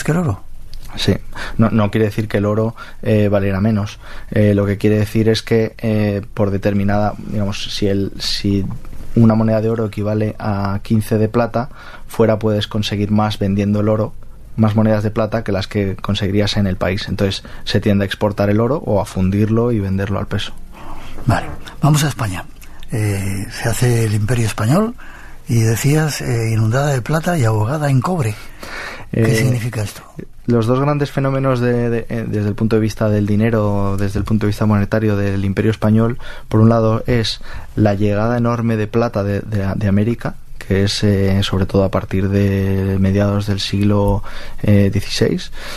más que el oro. Sí, no quiere decir que el oro valiera menos. Lo que quiere decir es que por determinada, digamos, si una moneda de oro equivale a 15 de plata, fuera puedes conseguir más vendiendo el oro, más monedas de plata que las que conseguirías en el país. Entonces se tiende a exportar el oro o a fundirlo y venderlo al peso. Vale, vamos a España. Se hace el Imperio Español y decías inundada de plata y ahogada en cobre. ¿Qué significa esto? Los dos grandes fenómenos desde el punto de vista del dinero, desde el punto de vista monetario del Imperio Español, por un lado es la llegada enorme de plata de América, que es sobre todo a partir de mediados del siglo XVI,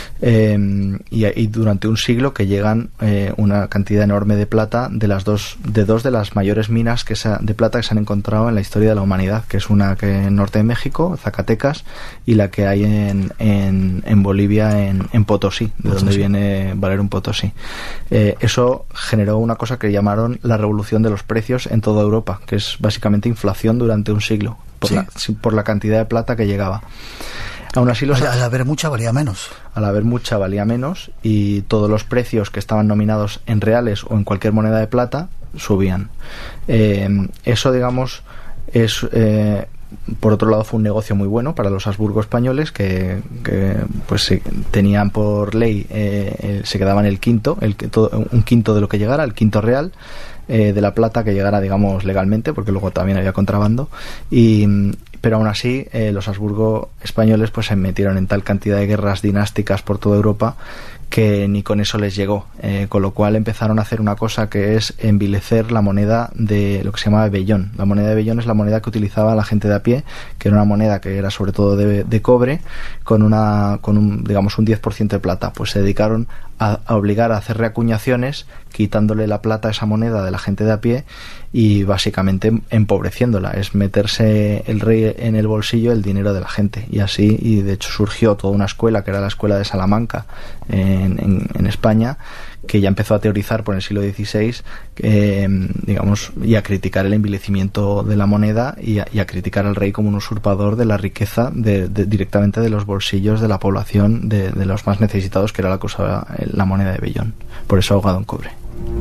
y durante un siglo que llegan una cantidad enorme de plata de dos de las mayores minas de plata que se han encontrado en la historia de la humanidad, que es una que en norte de México, Zacatecas, y la que hay en Bolivia, en Potosí, de donde viene Valero Potosí. Eso generó una cosa que llamaron la revolución de los precios en toda Europa, que es básicamente inflación durante un siglo. Por la cantidad de plata que llegaba. Aún así, al haber mucha valía menos. Al haber mucha valía menos, y todos los precios que estaban nominados en reales o en cualquier moneda de plata subían. Eso, digamos, es por otro lado fue un negocio muy bueno para los Habsburgo españoles que pues tenían por ley se quedaban un quinto de lo que llegara, el quinto real de la plata que llegara, digamos, legalmente, porque luego también había contrabando, pero aún así los Habsburgo españoles pues se metieron en tal cantidad de guerras dinásticas por toda Europa que ni con eso les llegó, con lo cual empezaron a hacer una cosa que es envilecer la moneda de lo que se llamaba vellón. La moneda de vellón es la moneda que utilizaba la gente de a pie, que era una moneda que era sobre todo de cobre, con un 10% de plata. Pues se dedicaron a obligar a hacer reacuñaciones, quitándole la plata a esa moneda de la gente de a pie y básicamente empobreciéndola. Es meterse el rey en el bolsillo el dinero de la gente, y así, y de hecho surgió toda una escuela que era la escuela de Salamanca en España, que ya empezó a teorizar por el siglo XVI, digamos, y a criticar el envilecimiento de la moneda y a criticar al rey como un usurpador de la riqueza directamente de los bolsillos de la población, de los más necesitados, que era la que usaba la moneda de vellón. Por eso ahogado en cobre.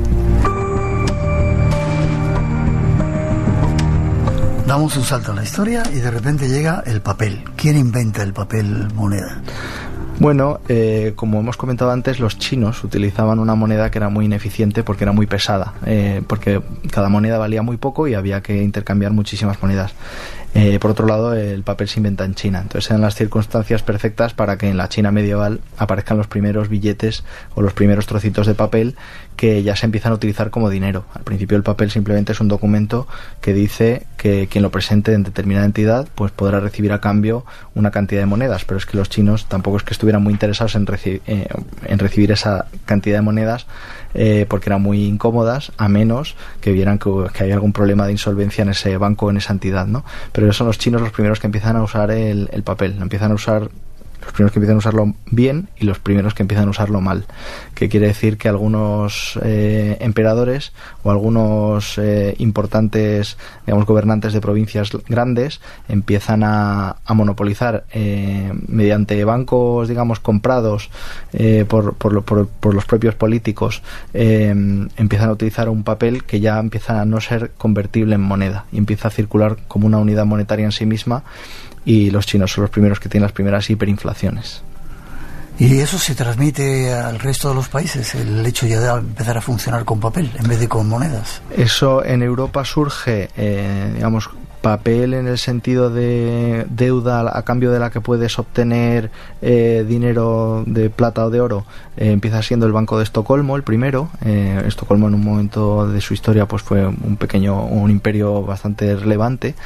Damos un salto a la historia y de repente llega el papel. ¿Quién inventa el papel moneda? Bueno, como hemos comentado antes, los chinos utilizaban una moneda que era muy ineficiente porque era muy pesada, porque cada moneda valía muy poco y había que intercambiar muchísimas monedas. Por otro lado, el papel se inventa en China, entonces eran las circunstancias perfectas para que en la China medieval aparezcan los primeros billetes o los primeros trocitos de papel que ya se empiezan a utilizar como dinero. Al principio el papel simplemente es un documento que dice que quien lo presente en determinada entidad pues podrá recibir a cambio una cantidad de monedas, pero es que los chinos tampoco es que estuvieran muy interesados en recibir esa cantidad de monedas, porque eran muy incómodas, a menos que vieran que hay algún problema de insolvencia en ese banco o en esa entidad, ¿no? Pero son los chinos los primeros que empiezan a usar el papel, los primeros que empiezan a usarlo bien y los primeros que empiezan a usarlo mal, que quiere decir que algunos emperadores o algunos importantes, digamos, gobernantes de provincias grandes empiezan a monopolizar mediante bancos, digamos, comprados por los propios políticos, empiezan a utilizar un papel que ya empieza a no ser convertible en moneda y empieza a circular como una unidad monetaria en sí misma, y los chinos son los primeros que tienen las primeras hiperinflaciones. ¿Y eso se transmite al resto de los países, el hecho ya de empezar a funcionar con papel en vez de con monedas? Eso en Europa surge, digamos, papel en el sentido de deuda a cambio de la que puedes obtener dinero de plata o de oro. Empieza siendo el Banco de Estocolmo el primero. Estocolmo en un momento de su historia pues fue un imperio bastante relevante,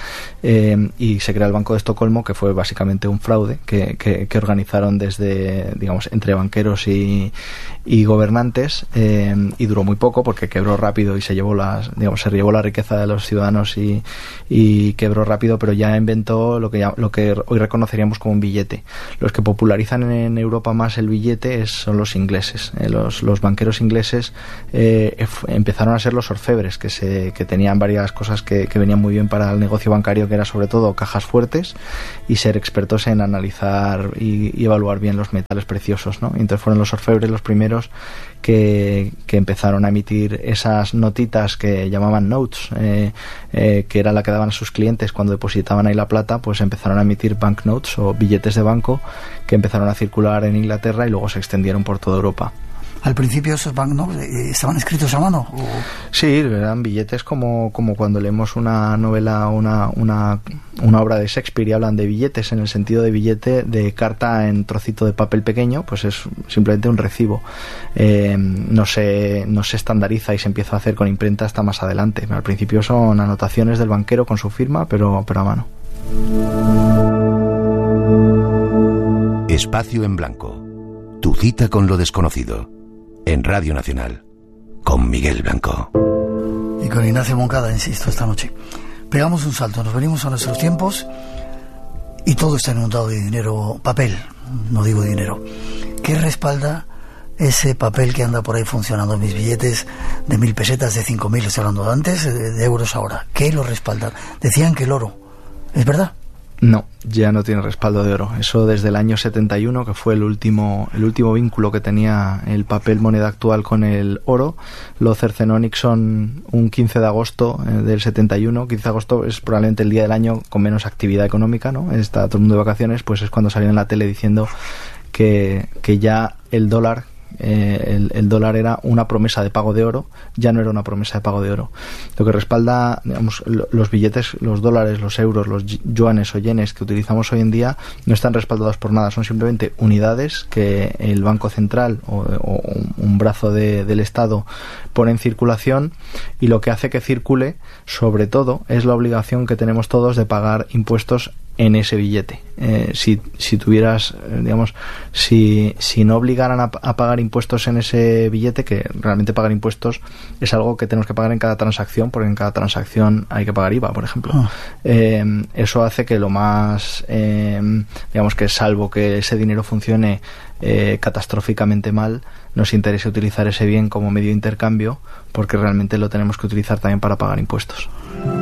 y se crea el Banco de Estocolmo, que fue básicamente un fraude que organizaron desde, digamos, entre banqueros y gobernantes, y duró muy poco porque quebró rápido y se llevó la riqueza de los ciudadanos y y quebró rápido, pero ya inventó lo que hoy reconoceríamos como un billete. Los que popularizan en Europa más el billete son los ingleses. Los banqueros ingleses empezaron a ser los orfebres, que tenían varias cosas que venían muy bien para el negocio bancario, que era sobre todo cajas fuertes y ser expertos en analizar y evaluar bien los metales preciosos, ¿no? Y entonces fueron los orfebres los primeros que empezaron a emitir esas notitas que llamaban notes, que era la que daban a sus clientes cuando depositaban ahí la plata. Pues empezaron a emitir banknotes o billetes de banco, que empezaron a circular en Inglaterra y luego se extendieron por toda Europa. Al principio esos banknotes estaban escritos a mano. Sí, eran billetes como cuando leemos una novela, una obra de Shakespeare y hablan de billetes, en el sentido de billete de carta en trocito de papel pequeño, pues es simplemente un recibo. No se estandariza y se empieza a hacer con imprenta hasta más adelante. Al principio son anotaciones del banquero con su firma, pero a mano. Espacio en Blanco. Tu cita con lo desconocido. En Radio Nacional, con Miguel Blanco. Y con Ignacio Moncada, insisto, esta noche. Pegamos un salto, nos venimos a nuestros tiempos y todo está inundado de dinero, papel, no digo dinero. ¿Qué respalda ese papel que anda por ahí funcionando? Mis billetes de 1.000 pesetas, de 5.000, estoy hablando de antes, de euros ahora. ¿Qué lo respalda? Decían que el oro. ¿Es verdad? No, ya no tiene respaldo de oro. Eso desde el año 71, que fue el último vínculo que tenía el papel moneda actual con el oro. Lo cercenó Nixon un 15 de agosto del 71. 15 de agosto es probablemente el día del año con menos actividad económica, ¿no? Está todo el mundo de vacaciones, pues es cuando salió en la tele diciendo que ya el dólar... el dólar era una promesa de pago de oro, ya no era una promesa de pago de oro. Lo que respalda, digamos, los billetes, los dólares, los euros, los yuanes o yenes que utilizamos hoy en día no están respaldados por nada, son simplemente unidades que el Banco Central o un brazo del Estado pone en circulación, y lo que hace que circule, sobre todo, es la obligación que tenemos todos de pagar impuestos en ese billete. Si tuvieras, digamos, si no obligaran a pagar impuestos en ese billete, que realmente pagar impuestos es algo que tenemos que pagar en cada transacción, porque en cada transacción hay que pagar IVA, por ejemplo. Eso hace que lo más, digamos, que salvo que ese dinero funcione catastróficamente mal, nos interese utilizar ese bien como medio de intercambio, porque realmente lo tenemos que utilizar también para pagar impuestos.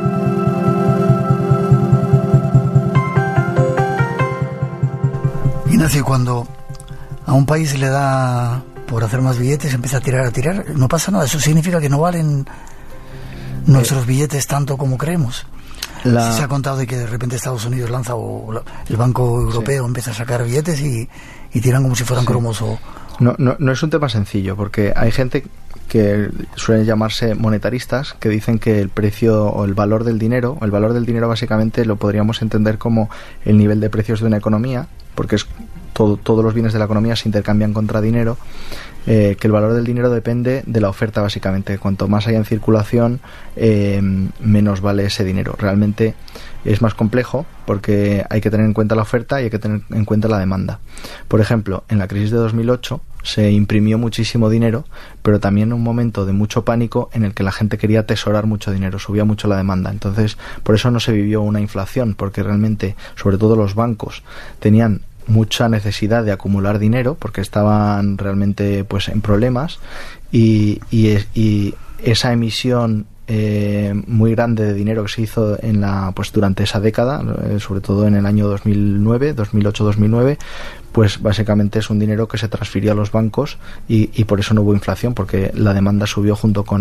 Ignacio, cuando a un país le da por hacer más billetes, empieza a tirar, no pasa nada. Eso significa que no valen nuestros billetes tanto como creemos. Si se ha contado de que de repente Estados Unidos lanza, o el Banco Europeo empieza a sacar billetes y tiran como si fueran cromos. No es un tema sencillo, porque hay gente que suelen llamarse monetaristas, que dicen que el precio o el valor del dinero básicamente lo podríamos entender como el nivel de precios de una economía, porque es todos los bienes de la economía se intercambian contra dinero, que el valor del dinero depende de la oferta, básicamente. Cuanto más haya en circulación, menos vale ese dinero. Realmente es más complejo, porque hay que tener en cuenta la oferta y hay que tener en cuenta la demanda. Por ejemplo, en la crisis de 2008 se imprimió muchísimo dinero, pero también en un momento de mucho pánico en el que la gente quería atesorar mucho dinero, subía mucho la demanda. Entonces, por eso no se vivió una inflación, porque realmente, sobre todo los bancos, tenían mucha necesidad de acumular dinero porque estaban realmente pues en problemas, y esa emisión muy grande de dinero que se hizo durante esa década, sobre todo en el año 2008-2009, pues básicamente es un dinero que se transfirió a los bancos, y por eso no hubo inflación, porque la demanda subió junto con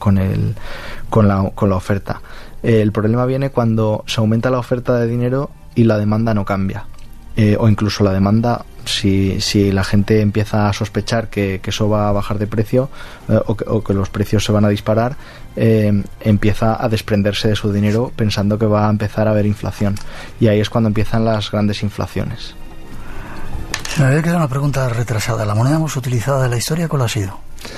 la oferta. El problema viene cuando se aumenta la oferta de dinero y la demanda no cambia. O incluso la demanda, si la gente empieza a sospechar que eso va a bajar de precio, o que los precios se van a disparar, empieza a desprenderse de su dinero pensando que va a empezar a haber inflación, y ahí es cuando empiezan las grandes inflaciones. Se me había quedado una pregunta retrasada. ¿La moneda más utilizada de la historia cuál ha sido?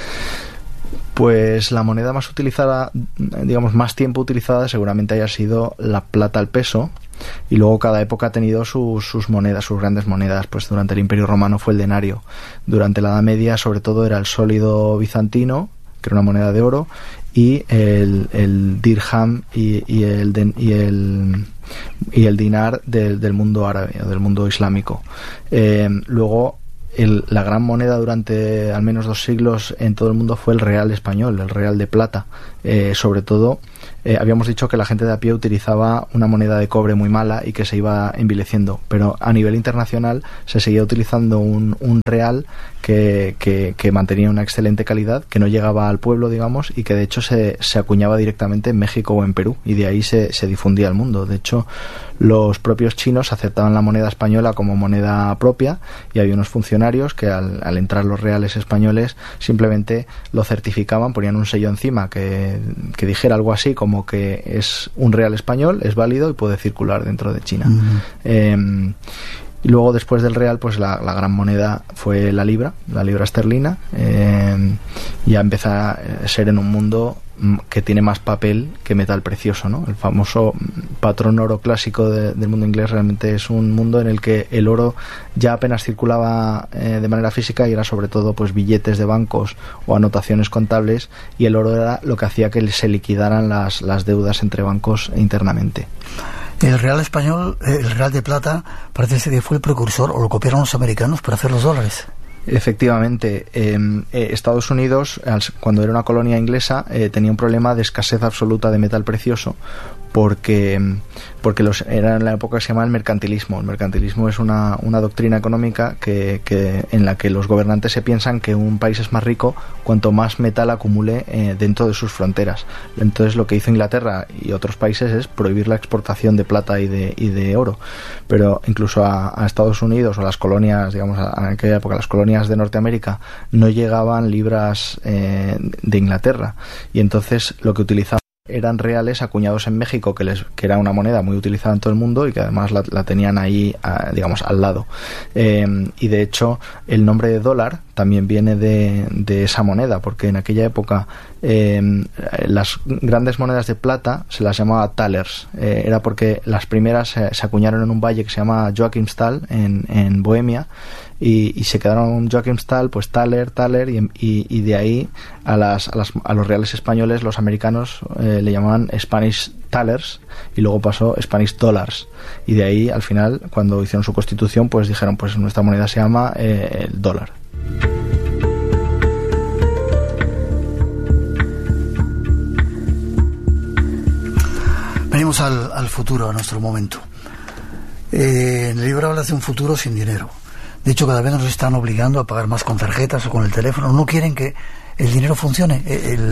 Pues la moneda más utilizada, digamos, más tiempo utilizada, seguramente haya sido la plata al peso, y luego cada época ha tenido sus monedas, sus grandes monedas. Pues durante el Imperio Romano fue el denario, durante la Edad Media sobre todo era el sólido bizantino, que era una moneda de oro, y el dirham y el dinar del mundo árabe o del mundo islámico. Luego la gran moneda durante al menos 2 siglos en todo el mundo fue el real español, el real de plata. Sobre todo, habíamos dicho que la gente de a pie utilizaba una moneda de cobre muy mala y que se iba envileciendo, pero a nivel internacional se seguía utilizando un real que mantenía una excelente calidad, que no llegaba al pueblo, digamos, y que de hecho se acuñaba directamente en México o en Perú, y de ahí se difundía al mundo. De hecho, los propios chinos aceptaban la moneda española como moneda propia, y había unos funcionarios que al entrar los reales españoles simplemente lo certificaban, ponían un sello encima que dijera algo así como que es un real español, es válido y puede circular dentro de China. Y luego, después del real, pues la gran moneda fue la libra esterlina. Ya empieza a ser en un mundo que tiene más papel que metal precioso, ¿no? El famoso patrón oro clásico del mundo inglés realmente es un mundo en el que el oro ya apenas circulaba de manera física, y era sobre todo pues billetes de bancos o anotaciones contables, y el oro era lo que hacía que se liquidaran las deudas entre bancos internamente. El real español, el real de plata, parece ser que fue el precursor, o lo copiaron los americanos para hacer los dólares. Efectivamente, Estados Unidos, cuando era una colonia inglesa, tenía un problema de escasez absoluta de metal precioso, porque era en la época que se llama el mercantilismo. El mercantilismo es una doctrina económica en la que los gobernantes se piensan que un país es más rico cuanto más metal acumule dentro de sus fronteras. Entonces, lo que hizo Inglaterra y otros países es prohibir la exportación de plata y de oro. Pero incluso a Estados Unidos, o a las colonias, digamos, en aquella época, las colonias de Norteamérica, no llegaban libras de Inglaterra, y entonces lo que utilizaban eran reales acuñados en México, que era una moneda muy utilizada en todo el mundo y que además la tenían ahí, digamos, al lado. Y de hecho, el nombre de dólar también viene de esa moneda, porque en aquella época las grandes monedas de plata se las llamaba thalers. Era porque las primeras se acuñaron en un valle que se llama Joachimsthal, en Bohemia, y se quedaron Joachimsthal, pues thaler, y de ahí a los reales españoles, los americanos le llamaban Spanish thalers, y luego pasó Spanish dollars, y de ahí al final, cuando hicieron su constitución, pues dijeron, pues nuestra moneda se llama el dólar. Venimos al futuro, a nuestro momento. En el libro hablas de un futuro sin dinero. De hecho, cada vez nos están obligando a pagar más con tarjetas o con el teléfono. No quieren que el dinero funcione.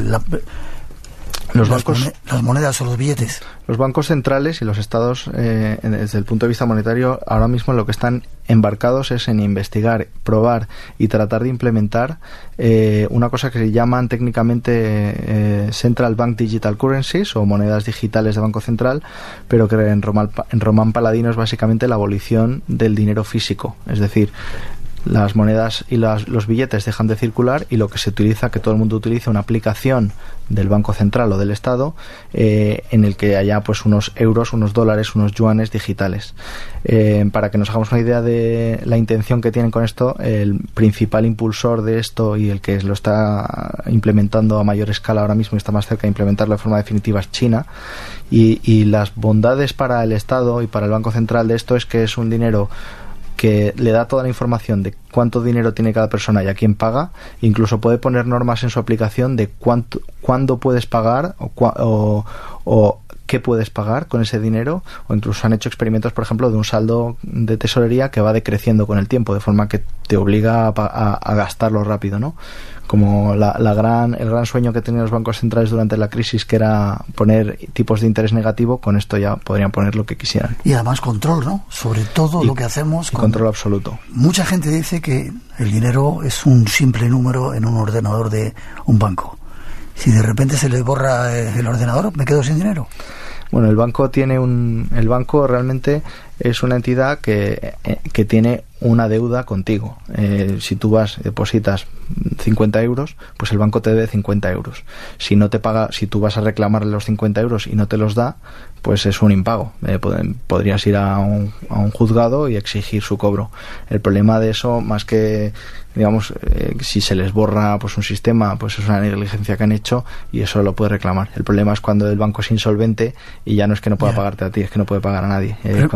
Las monedas o los billetes. Los bancos centrales y los estados, desde el punto de vista monetario, ahora mismo lo que están embarcados es en investigar, probar y tratar de implementar una cosa que se llaman técnicamente Central Bank Digital Currencies, o monedas digitales de banco central, pero que en Román Paladino es básicamente la abolición del dinero físico. Es decir, las monedas y los billetes dejan de circular, y lo que se utiliza, que todo el mundo utilice una aplicación del Banco Central o del Estado en el que haya pues unos euros, unos dólares, unos yuanes digitales. Para que nos hagamos una idea de la intención que tienen con esto, el principal impulsor de esto y el que lo está implementando a mayor escala ahora mismo y está más cerca de implementarlo de forma definitiva es China, y las bondades para el Estado y para el Banco Central de esto es que es un dinero que le da toda la información de cuánto dinero tiene cada persona y a quién paga. Incluso puede poner normas en su aplicación de cuándo puedes pagar o qué puedes pagar con ese dinero, o incluso han hecho experimentos, por ejemplo, de un saldo de tesorería que va decreciendo con el tiempo, de forma que te obliga a gastarlo rápido, ¿no? Como el gran sueño que tenían los bancos centrales durante la crisis, que era poner tipos de interés negativo, con esto ya podrían poner lo que quisieran. Y además control, ¿no? Sobre todo lo que hacemos. Control absoluto. Mucha gente dice que el dinero es un simple número en un ordenador de un banco. Si de repente se le borra el ordenador, me quedo sin dinero. Bueno, el banco realmente es una entidad que tiene una deuda contigo. Si tú vas y depositas 50 euros, pues el banco te debe 50 euros. Si no te paga, si tú vas a reclamarle los 50 euros y no te los da, pues es un impago. Podrías ir a un juzgado y exigir su cobro. El problema de eso, más que, digamos, si se les borra pues un sistema, pues es una negligencia que han hecho y eso lo puede reclamar. El problema es cuando el banco es insolvente y ya no es que no pueda pagarte a ti, es que no puede pagar a nadie.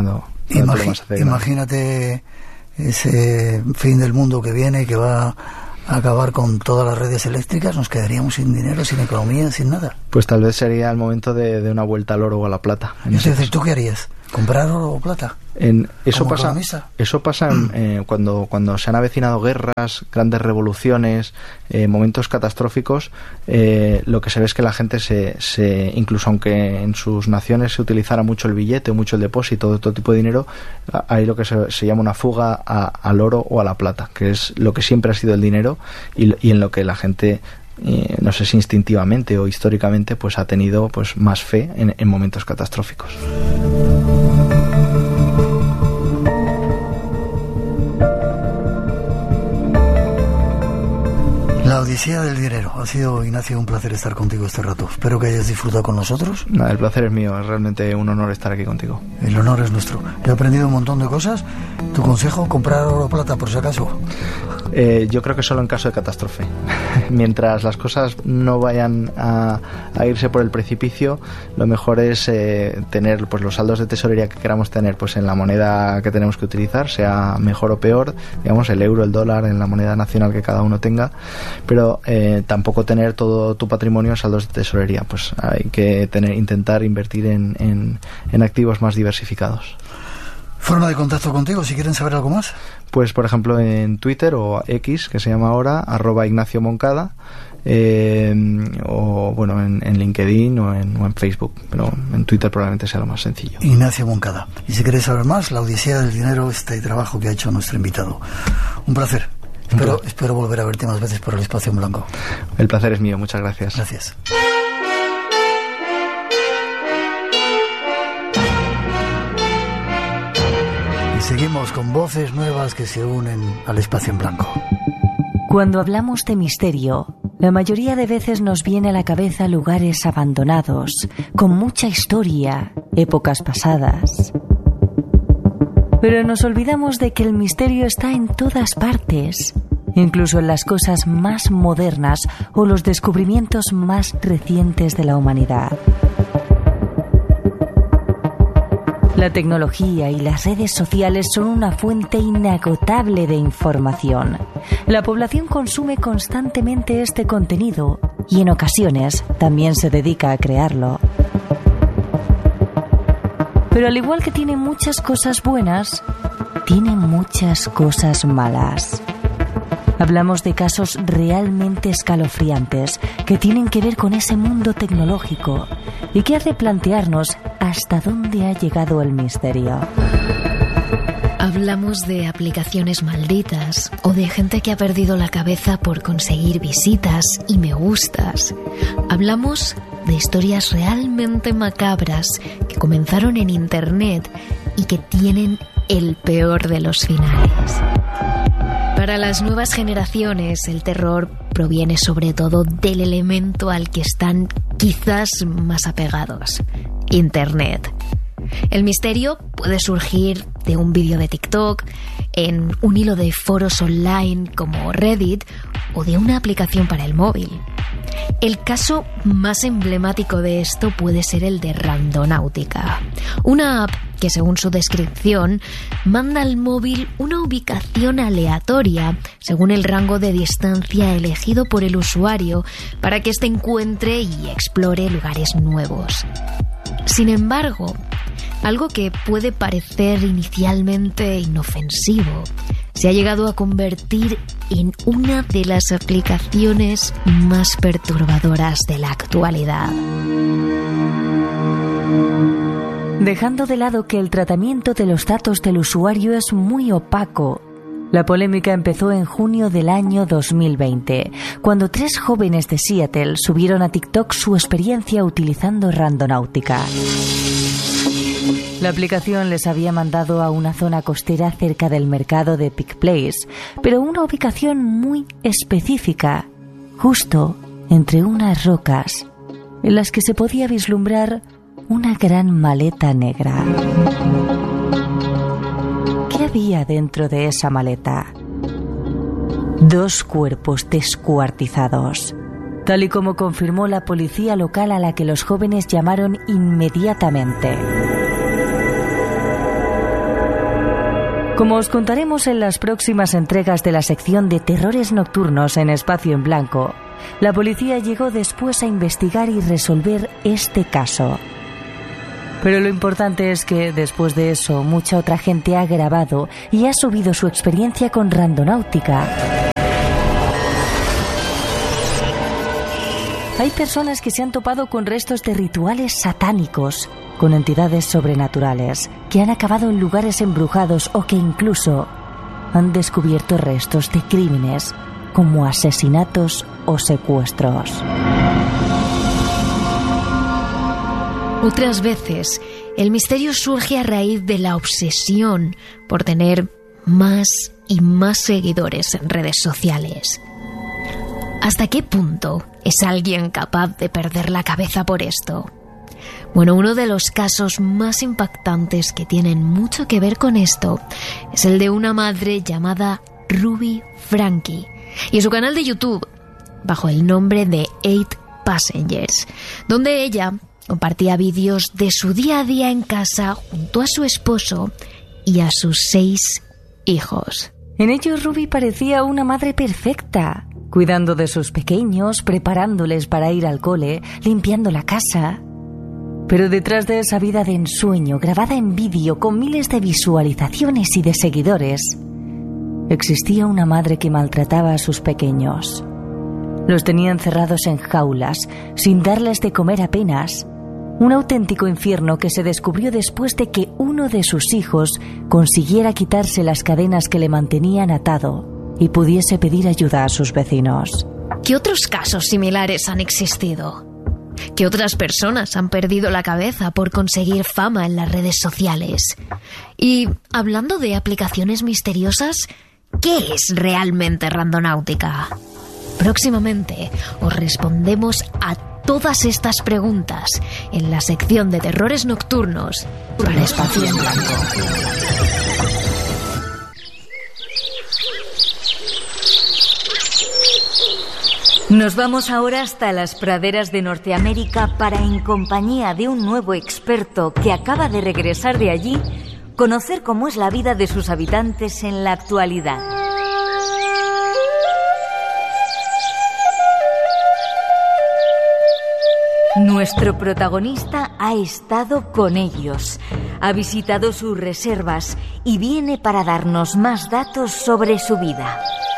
Imagínate ese fin del mundo que viene, que va a acabar con todas las redes eléctricas, nos quedaríamos sin dinero, sin economía, sin nada. Pues tal vez sería el momento de una vuelta al oro o a la plata. Entonces, ¿tú qué harías? ¿Comprar oro o plata? Eso pasa cuando se han avecinado guerras, grandes revoluciones, momentos catastróficos. Lo que se ve es que la gente incluso aunque en sus naciones se utilizara mucho el billete, mucho el depósito, de todo tipo de dinero, hay lo que se llama una fuga al oro o a la plata, que es lo que siempre ha sido el dinero y en lo que la gente, no sé si instintivamente o históricamente, pues ha tenido pues más fe en momentos catastróficos. La odisea del dinero. Ha sido, Ignacio, un placer estar contigo este rato. Espero que hayas disfrutado con nosotros. Nada, el placer es mío, es realmente un honor estar aquí contigo. El honor es nuestro. He aprendido un montón de cosas. ¿Tu consejo? ¿Comprar oro o plata, por si acaso? Yo creo que solo en caso de catástrofe. Mientras las cosas no vayan a irse por el precipicio, lo mejor es tener pues los saldos de tesorería que queramos tener pues en la moneda que tenemos que utilizar, sea mejor o peor, digamos el euro, el dólar, en la moneda nacional que cada uno tenga, pero tampoco tener todo tu patrimonio en saldos de tesorería. Pues hay que intentar invertir en activos más diversificados. ¿Forma de contacto contigo si quieren saber algo más? Pues por ejemplo en Twitter o X, que se llama ahora, @Ignacio Moncada, o bueno, en LinkedIn o en Facebook, pero en Twitter probablemente sea lo más sencillo. Ignacio Moncada. Y si queréis saber más, la odisea del dinero, este trabajo que ha hecho nuestro invitado. Un placer. Espero volver a verte más veces por el espacio en blanco. El placer es mío, muchas gracias. Gracias. Y seguimos con voces nuevas que se unen al espacio en blanco. Cuando hablamos de misterio, la mayoría de veces nos viene a la cabeza lugares abandonados, con mucha historia, épocas pasadas. Pero nos olvidamos de que el misterio está en todas partes, incluso en las cosas más modernas o los descubrimientos más recientes de la humanidad. La tecnología y las redes sociales son una fuente inagotable de información. La población consume constantemente este contenido y en ocasiones también se dedica a crearlo. Pero al igual que tiene muchas cosas buenas, tiene muchas cosas malas. Hablamos de casos realmente escalofriantes que tienen que ver con ese mundo tecnológico y que hace plantearnos hasta dónde ha llegado el misterio. Hablamos de aplicaciones malditas o de gente que ha perdido la cabeza por conseguir visitas y me gustas. Hablamos de historias realmente macabras que comenzaron en Internet y que tienen el peor de los finales. Para las nuevas generaciones, el terror proviene sobre todo del elemento al que están quizás más apegados: Internet. El misterio puede surgir de un vídeo de TikTok, en un hilo de foros online como Reddit o de una aplicación para el móvil. El caso más emblemático de esto puede ser el de Randonáutica, una app que, según su descripción, manda al móvil una ubicación aleatoria según el rango de distancia elegido por el usuario para que éste encuentre y explore lugares nuevos. Sin embargo, algo que puede parecer inicialmente inofensivo se ha llegado a convertir en una de las aplicaciones más perturbadoras de la actualidad. Dejando de lado que el tratamiento de los datos del usuario es muy opaco, la polémica empezó en junio del año 2020, cuando 3 jóvenes de Seattle subieron a TikTok su experiencia utilizando Randonáutica. La aplicación les había mandado a una zona costera cerca del mercado de Pig Place, pero una ubicación muy específica, justo entre unas rocas, en las que se podía vislumbrar una gran maleta negra. ¿Qué había dentro de esa maleta? 2 cuerpos descuartizados, tal y como confirmó la policía local, a la que los jóvenes llamaron inmediatamente. Como os contaremos en las próximas entregas de la sección de terrores nocturnos en Espacio en Blanco, la policía llegó después a investigar y resolver este caso. Pero lo importante es que, después de eso, mucha otra gente ha grabado y ha subido su experiencia con Randonáutica. Hay personas que se han topado con restos de rituales satánicos, con entidades sobrenaturales, que han acabado en lugares embrujados o que incluso han descubierto restos de crímenes, como asesinatos o secuestros. Otras veces, el misterio surge a raíz de la obsesión por tener más y más seguidores en redes sociales. ¿Hasta qué punto es alguien capaz de perder la cabeza por esto? Bueno, uno de los casos más impactantes que tienen mucho que ver con esto es el de una madre llamada Ruby Franke y su canal de YouTube bajo el nombre de 8 Passengers, donde ella compartía vídeos de su día a día en casa junto a su esposo y a sus 6 hijos. En ellos Ruby parecía una madre perfecta, cuidando de sus pequeños, preparándoles para ir al cole, limpiando la casa. Pero detrás de esa vida de ensueño, grabada en vídeo con miles de visualizaciones y de seguidores, existía una madre que maltrataba a sus pequeños. Los tenía encerrados en jaulas, sin darles de comer apenas. Un auténtico infierno que se descubrió después de que uno de sus hijos consiguiera quitarse las cadenas que le mantenían atado y pudiese pedir ayuda a sus vecinos. ¿Qué otros casos similares han existido? ¿Qué otras personas han perdido la cabeza por conseguir fama en las redes sociales? Y hablando de aplicaciones misteriosas, ¿qué es realmente Randonáutica? Próximamente os respondemos a todas estas preguntas en la sección de terrores nocturnos para Espacio en Blanco. Nos vamos ahora hasta las praderas de Norteamérica para, en compañía de un nuevo experto que acaba de regresar de allí, conocer cómo es la vida de sus habitantes en la actualidad. Nuestro protagonista ha estado con ellos, ha visitado sus reservas y viene para darnos más datos sobre su vida.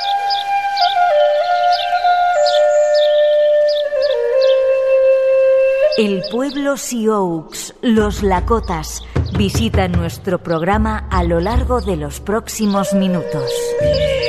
El pueblo Sioux, los Lakotas, visitan nuestro programa a lo largo de los próximos minutos.